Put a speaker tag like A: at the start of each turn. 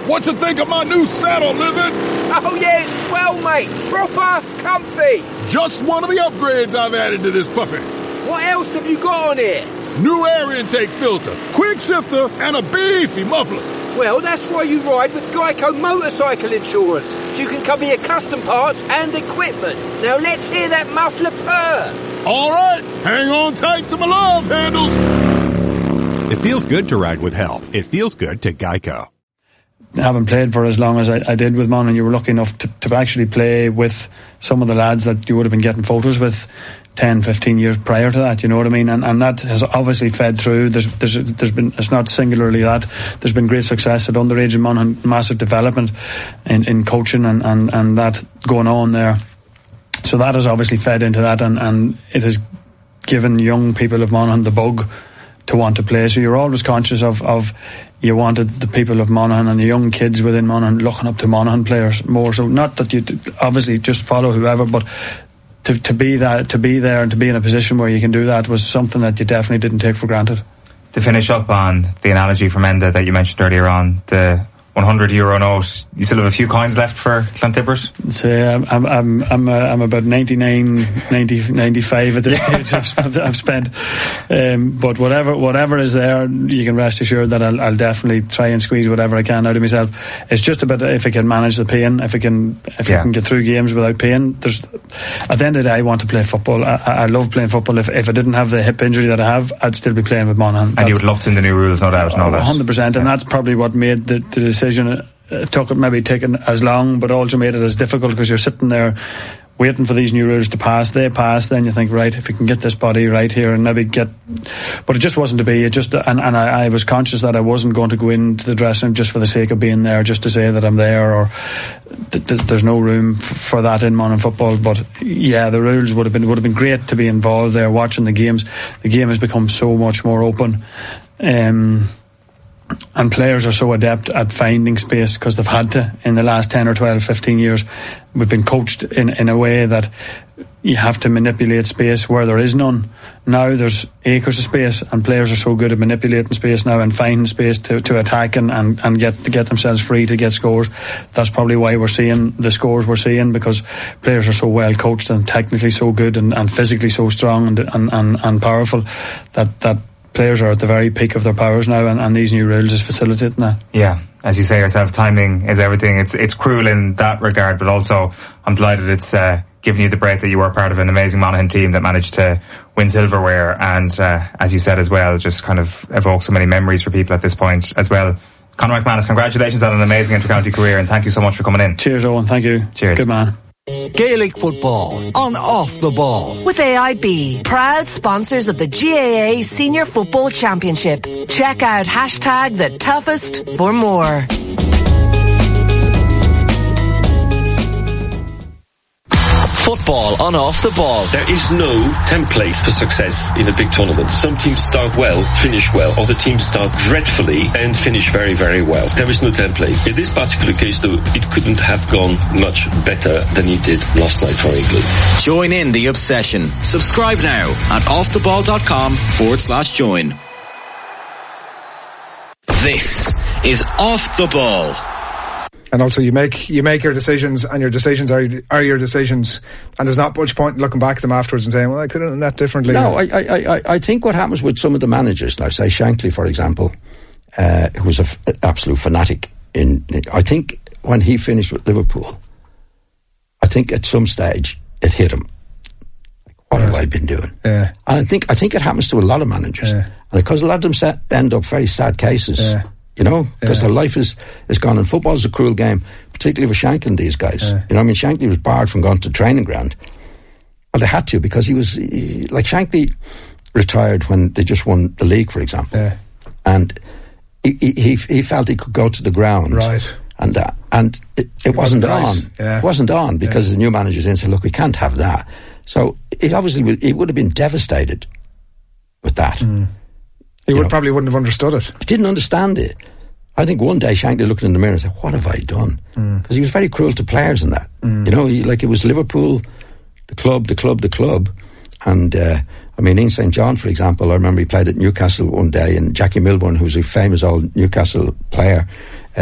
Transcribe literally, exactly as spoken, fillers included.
A: what you think of my new saddle, Lizard?
B: Oh yeah, swell, mate. Proper comfy.
A: Just one of the upgrades I've added to this puppy.
B: What else have you got on here?
A: New air intake filter, quick shifter, and a beefy muffler.
B: Well, that's why you ride with Geico Motorcycle Insurance, so you can cover your custom parts and equipment. Now let's hear that muffler purr.
A: All right, hang on tight to my love handles.
C: It feels good to ride with help. It feels good to Geico.
D: Having played for as long as I, I did with Monaghan, you were lucky enough to, to actually play with some of the lads that you would have been getting photos with ten, fifteen years prior to that, you know what I mean? And and that has obviously fed through. There's there's there's been, it's not singularly that. There's been great success at underage in Monaghan, massive development in, in coaching and, and, and that going on there. So that has obviously fed into that, and, and it has given young people of Monaghan the bug to want to play. So you're always conscious of, of you wanted the people of Monaghan and the young kids within Monaghan looking up to Monaghan players more. So not that you obviously just follow whoever, but to, to be that, to be there and to be in a position where you can do that was something that you definitely didn't take for granted.
E: To finish up on the analogy from Enda that you mentioned earlier on, the one hundred euro note, you still have a few coins left for Clontippert?
D: So uh, I'm I'm I'm, uh, I'm about ninety-nine, ninety, ninety-five at this stage I've, I've spent, um, but whatever whatever is there, you can rest assured that I'll, I'll definitely try and squeeze whatever I can out of myself. It's just about if I can manage the pain, if I can if yeah. I can get through games without pain. There's at the end of the day, I want to play football. I, I love playing football. If if I didn't have the hip injury that I have, I'd still be playing with Monaghan.
E: And that's, you would love to in the new rules, no doubt, no doubt.
D: one hundred percent, and yeah. that's probably what made the, the decision. It took it maybe taken as long, but also made it as difficult because you're sitting there waiting for these new rules to pass. They pass, then you think, right, if we can get this body right here and maybe get, but it just wasn't to be. It just and, and I, I was conscious that I wasn't going to go into the dressing room just for the sake of being there, just to say that I'm there, or th- th- there's no room f- for that in Monaghan football. But yeah, the rules would have been would have been great to be involved there, watching the games. The game has become so much more open. Um, And players are so adept at finding space because they've had to in the last ten or twelve, fifteen years. We've been coached in, in a way that you have to manipulate space where there is none. Now there's acres of space, and players are so good at manipulating space now and finding space to, to attack and, and, and get to get themselves free to get scores. That's probably why we're seeing the scores we're seeing, because players are so well coached and technically so good and, and physically so strong and, and, and, and powerful that, that players are at the very peak of their powers now, and, and these new rules is facilitating that.
E: Yeah, as you say yourself, timing is everything. It's it's cruel in that regard, but also I'm delighted it's uh, giving you the break that you were part of an amazing Monaghan team that managed to win silverware, and uh, as you said as well, just kind of evoke so many memories for people at this point as well. Conor McManus, congratulations on an amazing inter-county career, and thank you so much for coming in.
D: Cheers, Owen. Thank you.
E: Cheers.
D: Good man.
F: Gaelic football on Off the Ball
G: with A I B, proud sponsors of the G A A Senior Football Championship. Check out hashtag the toughest for more.
H: Football on Off the Ball. There is no template for success in a big tournament. Some teams start well, finish well. Other teams start dreadfully and finish very, very well. There is no template. In this particular case, though, it couldn't have gone much better than it did last night for England.
F: Join in the obsession. Subscribe now at offtheball.com forward slash join. This is Off the Ball.
I: And also you make you make your decisions, and your decisions are are your decisions, and there's not much point in looking back at them afterwards and saying, well, I could have done that differently.
J: No, I I, I, I think what happens with some of the managers, like say Shankly, for example, uh, who was an absolute fanatic, in, I think when he finished with Liverpool, I think at some stage it hit him. Like, what yeah. have I been doing?
I: Yeah.
J: And I think I think it happens to a lot of managers, yeah. and because a lot of them set, end up very sad cases. Yeah. You know, because yeah. their life is, is gone, and football is a cruel game, particularly with Shankly and these guys. Yeah. You know, I mean, Shankly was barred from going to the training ground. Well, they had to, because he was, he, like, Shankly retired when they just won the league, for example.
I: Yeah.
J: And he, he he felt he could go to the ground.
I: Right.
J: And that, and it, it, it wasn't, wasn't on.
I: Yeah.
J: It wasn't on, because yeah. the new managers in said, look, we can't have that. So it obviously, it would have been devastated with that.
I: Mm. He would, probably wouldn't have understood it.
J: He didn't understand it. I think one day Shankly looked in the mirror and said, what have I done? Because mm. he was very cruel to players in that. Mm. You know, he, like it was Liverpool, the club, the club, the club. And, uh, I mean, Ian Saint John, for example, I remember he played at Newcastle one day, and Jackie Milburn, who's a famous old Newcastle player,